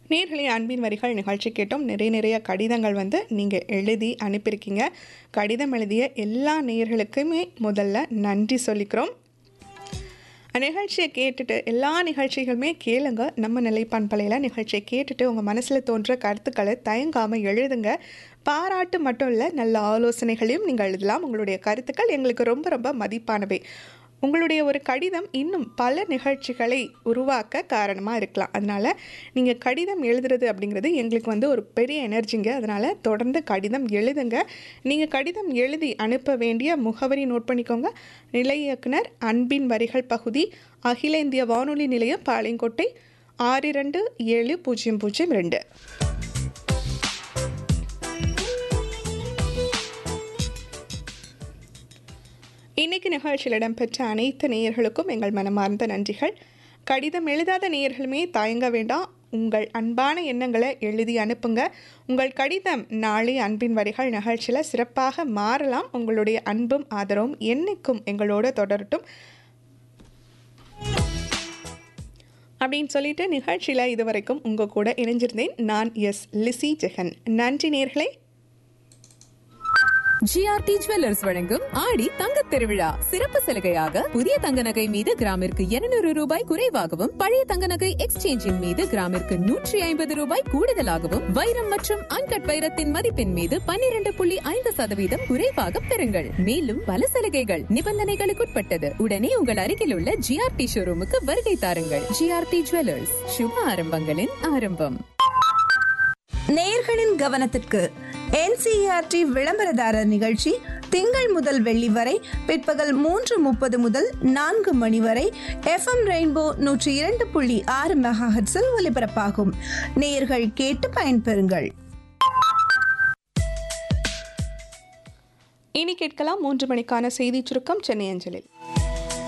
நேர்களே அன்பின் வரிகள் நிகழ்ச்சி கேட்டோம். நிறைய கடிதங்கள் நீங்கள் எழுதி அனுப்பியிருக்கீங்க. கடிதம் எழுதிய எல்லா நேயர்களுக்குமே முதல்ல நன்றி சொல்லிக்கிறோம். நிகழ்ச்சியை கேட்டுட்டு எல்லா நிகழ்ச்சிகளுமே கேளுங்க. நம்ம நிலைப்பண்பலையில் நிகழ்ச்சியை கேட்டுட்டு உங்கள் மனசில் தோன்ற கருத்துக்களை தயங்காமல் எழுதுங்க. பாராட்டு மட்டும் இல்லை, நல்ல ஆலோசனைகளையும் நீங்கள் எழுதலாம். உங்களுடைய கருத்துக்கள் எங்களுக்கு ரொம்ப ரொம்ப மதிப்பானவை. உங்களுடைய ஒரு கடிதம் இன்னும் பல நிகழ்ச்சிகளை உருவாக்க காரணமாக இருக்கலாம். அதனால் நீங்கள் கடிதம் எழுதுறது அப்படிங்கிறது எங்களுக்கு ஒரு பெரிய எனர்ஜிங்க. அதனால் தொடர்ந்து கடிதம் எழுதுங்க. நீங்கள் கடிதம் எழுதி அனுப்ப வேண்டிய முகவரி நோட் பண்ணிக்கோங்க. நிலை இயக்குனர், அன்பின் வரிகள் பகுதி, அகில இந்திய வானொலி நிலையம், பாளையங்கோட்டை 627002. இன்றைக்கு நிகழ்ச்சியில் இடம்பெற்ற அனைத்து நேயர்களுக்கும் எங்கள் மனமார்ந்த நன்றிகள். கடிதம் எழுதாத நேயர்களுமே தயங்க வேண்டாம். உங்கள் அன்பான எண்ணங்களை எழுதி அனுப்புங்க. உங்கள் கடிதம் நாளை அன்பின் வரிகள் நிகழ்ச்சியில் சிறப்பாக மாறலாம். உங்களுடைய அன்பும் ஆதரவும் என்னைக்கும் எங்களோட தொடரட்டும் அப்படின்னு சொல்லிட்டு நிகழ்ச்சியில் இதுவரைக்கும் உங்கள் கூட இணைஞ்சிருந்தேன். நான் லிசி ஜெகன். நன்றி நேயர்களே. ஜிஆர்டி ஜுவல்லர்ஸ் வழங்கும் ஆடி தங்கத் திருவிழா சிறப்பு சலுகையாக புதிய தங்க நகை மீது கிராமிற்கு 200 ரூபாய் குறைவாகவும், பழைய தங்க நகை எக்ஸ்சேஞ்சின் மீது கிராமிற்கு 150 ரூபாய் கூடுதலாகவும், வைரம் மற்றும் அன்கட் வைரத்தின் மதிப்பின் மீது 12.5% குறைவாக பெறுங்கள். மேலும் பல சலுகைகள் நிபந்தனைகளுக்குட்பட்டது. உடனே உங்கள் அருகில் உள்ள ஜிஆர்டி ஷோரூமுக்கு வருகை தாருங்கள். ஜிஆர்டி ஜுவல்லர்ஸ், சுப ஆரம்பங்களின் ஆரம்பம். நேயர்களின் கவனத்திற்கு NCERT விளம்பரதாரர் நிகழ்ச்சி திங்கள் முதல் வெள்ளி வரை பிற்பகல் 3:30 முதல் 4 மணி வரை FM ரெயின்போ 102.6 மெகாஹெர்ட்ஸில் ஒலிபரப்பாகும். நேயர்கள் கேட்டு பயன்பெறுங்கள். இனி கேட்கலாம் 3 மணிக்கான செய்தி சுருக்கம் சென்னை அஞ்சலில்.